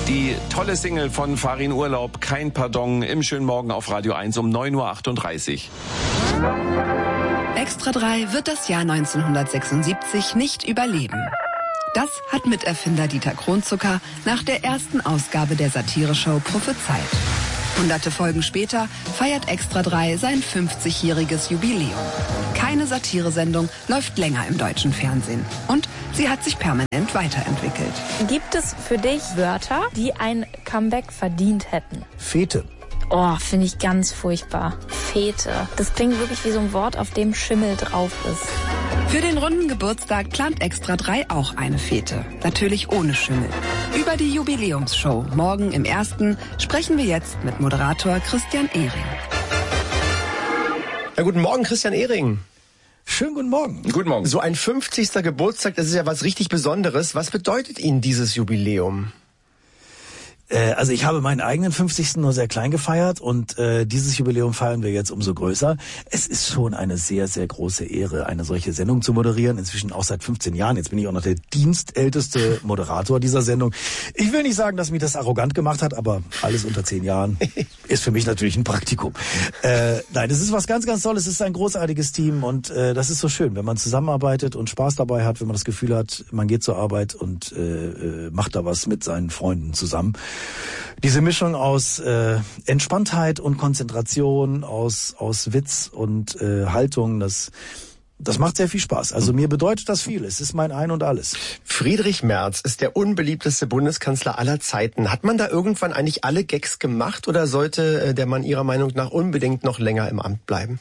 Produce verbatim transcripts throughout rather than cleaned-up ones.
Die tolle Single von Farin Urlaub, Kein Pardon, im schönen Morgen auf Radio eins um neun Uhr achtunddreißig. Extra drei wird das Jahr neunzehnhundertsechsundsiebzig nicht überleben. Das hat Miterfinder Dieter Kronzucker nach der ersten Ausgabe der Satireshow prophezeit. Hunderte Folgen später feiert Extra drei sein fünfzigjähriges Jubiläum. Keine Satiresendung läuft länger im deutschen Fernsehen. Und sie hat sich permanent weiterentwickelt. Gibt es für dich Wörter, die ein Comeback verdient hätten? Fete. Oh, finde ich ganz furchtbar. Fete. Das klingt wirklich wie so ein Wort, auf dem Schimmel drauf ist. Für den runden Geburtstag plant Extra drei auch eine Fete. Natürlich ohne Schimmel. Über die Jubiläumsshow morgen im Ersten sprechen wir jetzt mit Moderator Christian Ehring. Ja, guten Morgen, Christian Ehring. Schönen guten Morgen. Guten Morgen. So ein fünfzigster Geburtstag, das ist ja was richtig Besonderes. Was bedeutet Ihnen dieses Jubiläum? Also ich habe meinen eigenen fünfzigsten nur sehr klein gefeiert und äh, dieses Jubiläum feiern wir jetzt umso größer. Es ist schon eine sehr, sehr große Ehre, eine solche Sendung zu moderieren, inzwischen auch seit fünfzehn Jahren. Jetzt bin ich auch noch der dienstälteste Moderator dieser Sendung. Ich will nicht sagen, dass mich das arrogant gemacht hat, aber alles unter zehn Jahren ist für mich natürlich ein Praktikum. Äh, nein, es ist was ganz, ganz Tolles. Es ist ein großartiges Team und äh, das ist so schön, wenn man zusammenarbeitet und Spaß dabei hat, wenn man das Gefühl hat, man geht zur Arbeit und äh, macht da was mit seinen Freunden zusammen. Diese Mischung aus äh, Entspanntheit und Konzentration, aus aus Witz und äh, Haltung, das das macht sehr viel Spaß. Also mir bedeutet das viel. Es ist mein Ein und Alles. Friedrich Merz ist der unbeliebteste Bundeskanzler aller Zeiten. Hat man da irgendwann eigentlich alle Gags gemacht oder sollte äh, der Mann Ihrer Meinung nach unbedingt noch länger im Amt bleiben?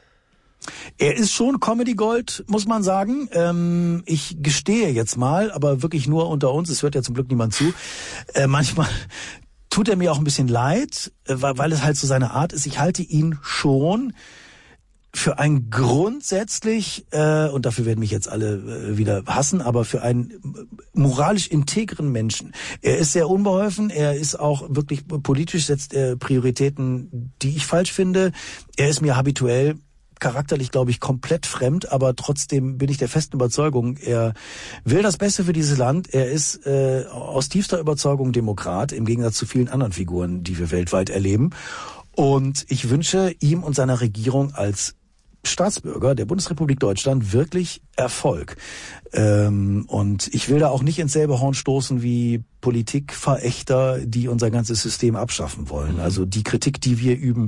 Er ist schon Comedy Gold, muss man sagen. Ähm, ich gestehe jetzt mal, aber wirklich nur unter uns, es hört ja zum Glück niemand zu, äh, manchmal tut er mir auch ein bisschen leid, äh, weil, weil es halt so seine Art ist. Ich halte ihn schon für einen grundsätzlich, äh, und dafür werden mich jetzt alle äh, wieder hassen, aber für einen moralisch integren Menschen. Er ist sehr unbeholfen, er ist auch wirklich politisch, setzt er Prioritäten, die ich falsch finde. Er ist mir habituell charakterlich, glaube ich, komplett fremd, aber trotzdem bin ich der festen Überzeugung, er will das Beste für dieses Land. Er ist äh, aus tiefster Überzeugung Demokrat, im Gegensatz zu vielen anderen Figuren, die wir weltweit erleben. Und ich wünsche ihm und seiner Regierung als Staatsbürger der Bundesrepublik Deutschland wirklich Erfolg. Ähm, und ich will da auch nicht ins selbe Horn stoßen wie Politikverächter, die unser ganzes System abschaffen wollen. Also die Kritik, die wir üben,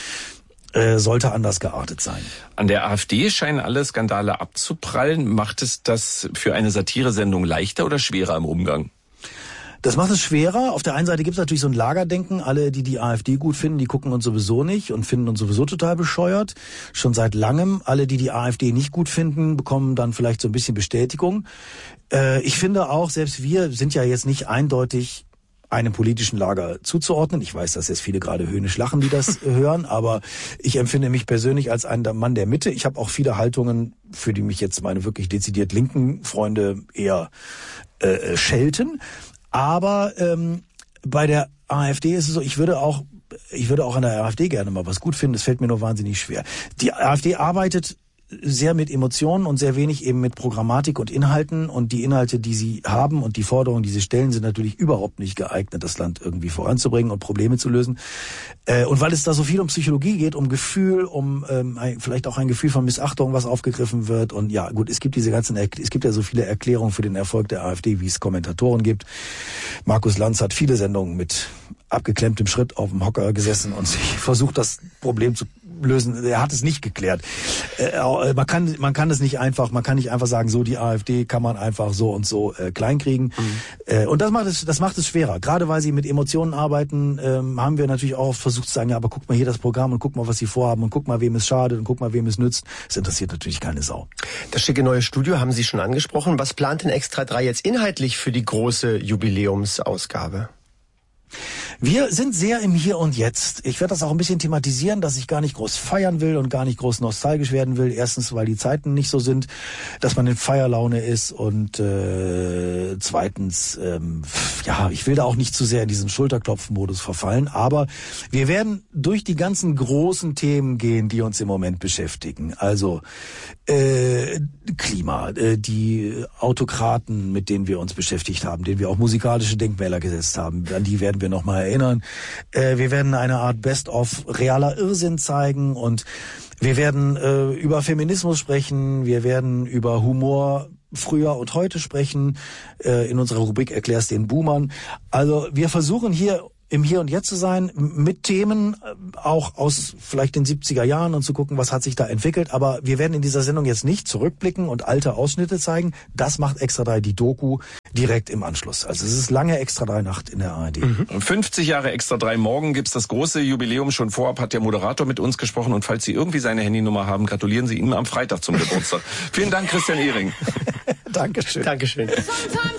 sollte anders geartet sein. An der AfD scheinen alle Skandale abzuprallen. Macht es das für eine Satiresendung leichter oder schwerer im Umgang? Das macht es schwerer. Auf der einen Seite gibt es natürlich so ein Lagerdenken. Alle, die die AfD gut finden, die gucken uns sowieso nicht und finden uns sowieso total bescheuert. Schon seit langem. Alle, die die AfD nicht gut finden, bekommen dann vielleicht so ein bisschen Bestätigung. Äh, ich finde auch, selbst wir sind ja jetzt nicht eindeutig einem politischen Lager zuzuordnen. Ich weiß, dass jetzt viele gerade höhnisch lachen, die das hören, aber ich empfinde mich persönlich als ein Mann der Mitte. Ich habe auch viele Haltungen, für die mich jetzt meine wirklich dezidiert linken Freunde eher äh, schelten. Aber ähm, bei der AfD ist es so, ich würde auch, ich würde auch an der AfD gerne mal was gut finden. Es fällt mir nur wahnsinnig schwer. Die AfD arbeitet sehr mit Emotionen und sehr wenig eben mit Programmatik und Inhalten. Und die Inhalte, die sie haben und die Forderungen, die sie stellen, sind natürlich überhaupt nicht geeignet, das Land irgendwie voranzubringen und Probleme zu lösen. Äh, und weil es da so viel um Psychologie geht, um Gefühl, um ähm, ein, vielleicht auch ein Gefühl von Missachtung, was aufgegriffen wird. Und ja, gut, es gibt diese ganzen, es gibt ja so viele Erklärungen für den Erfolg der AfD, wie es Kommentatoren gibt. Markus Lanz hat viele Sendungen mit abgeklemmtem Schritt auf dem Hocker gesessen und sich versucht, das Problem zu lösen. Er hat es nicht geklärt. Äh, man kann man kann es nicht einfach, man kann nicht einfach sagen, so die AfD kann man einfach so und so äh, kleinkriegen. Mhm. Äh, und das macht es das macht es schwerer. Gerade weil sie mit Emotionen arbeiten, ähm, haben wir natürlich auch versucht zu sagen, ja, aber guck mal hier das Programm und guck mal, was sie vorhaben und guck mal, wem es schadet und guck mal, wem es nützt. Das interessiert natürlich keine Sau. Das schicke neue Studio haben Sie schon angesprochen. Was plant denn Extra drei jetzt inhaltlich für die große Jubiläumsausgabe? Wir sind sehr im Hier und Jetzt. Ich werde das auch ein bisschen thematisieren, dass ich gar nicht groß feiern will und gar nicht groß nostalgisch werden will. Erstens, weil die Zeiten nicht so sind, dass man in Feierlaune ist und äh, zweitens, ähm, ja, ich will da auch nicht zu sehr in diesen Schulterklopfen-Modus verfallen, aber wir werden durch die ganzen großen Themen gehen, die uns im Moment beschäftigen. Also äh, Klima, äh, die Autokraten, mit denen wir uns beschäftigt haben, denen wir auch musikalische Denkmäler gesetzt haben, an die werden wir nochmal erinnern. Äh, wir werden eine Art Best-of realer Irrsinn zeigen und wir werden äh, über Feminismus sprechen, wir werden über Humor früher und heute sprechen, äh, in unserer Rubrik Erklär's den Boomern. Also wir versuchen hier im Hier und Jetzt zu sein, mit Themen auch aus vielleicht den siebziger Jahren und zu gucken, was hat sich da entwickelt. Aber wir werden in dieser Sendung jetzt nicht zurückblicken und alte Ausschnitte zeigen. Das macht Extra drei, die Doku, direkt im Anschluss. Also es ist lange Extra drei Nacht in der A R D. Mhm. fünfzig Jahre Extra drei. Morgen gibt's das große Jubiläum. Schon vorab hat der Moderator mit uns gesprochen. Und falls Sie irgendwie seine Handynummer haben, gratulieren Sie ihm am Freitag zum Geburtstag. Vielen Dank, Christian Ehring. Dankeschön. Dankeschön.